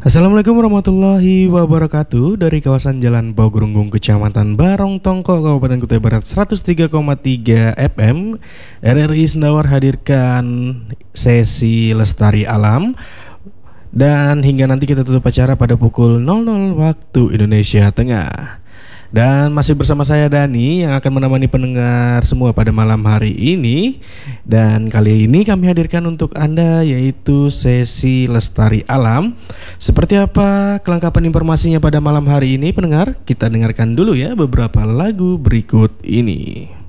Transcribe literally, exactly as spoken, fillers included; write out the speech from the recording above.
Assalamualaikum warahmatullahi wabarakatuh. Dari kawasan Jalan Baugerunggung, Kecamatan Barong Tongko, Kabupaten Kutai Barat, seratus tiga koma tiga F M, R R I Sendawar hadirkan sesi Lestari Alam. Dan hingga nanti kita tutup acara pada pukul nol nol waktu Indonesia Tengah. Dan masih bersama saya Dani yang akan menemani pendengar semua pada malam hari ini. Dan kali ini kami hadirkan untuk Anda yaitu sesi Lestari Alam. Seperti apa kelengkapan informasinya pada malam hari ini pendengar? Kita dengarkan dulu ya beberapa lagu berikut ini.